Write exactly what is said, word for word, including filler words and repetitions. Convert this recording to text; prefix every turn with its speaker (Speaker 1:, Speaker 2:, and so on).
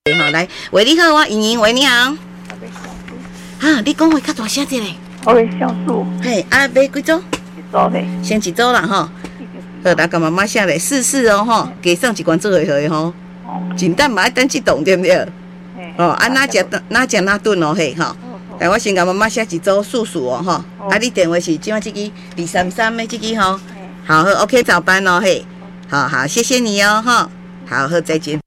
Speaker 1: 好，来，喂，你好，我莹莹，喂，你好。哈，你讲话较大声一点。
Speaker 2: 我的小数。
Speaker 1: 嘿，啊，买几组？
Speaker 2: 一组嘞。
Speaker 1: 先一组啦，吼。好，来，甲妈妈写咧，试试哦，吼，加送一罐做会好的吼。真等嘛，爱等一顿对不对？哦，啊，哪食哪食哪顿哦，嘿，吼。来，我先甲妈妈写一组数数哦，吼。啊，你电话是今晚这个二三三的这个吼。好，好 ，OK， 早班哦，嘿。好好，谢谢你哦，哈。好，好，再见。